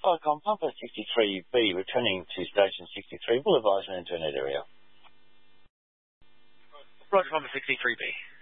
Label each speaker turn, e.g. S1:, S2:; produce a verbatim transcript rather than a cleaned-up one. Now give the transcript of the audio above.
S1: Icon Pumper sixty-three B, returning to station sixty-three. Will advise an internet area.
S2: Roger, Pumper sixty-three B.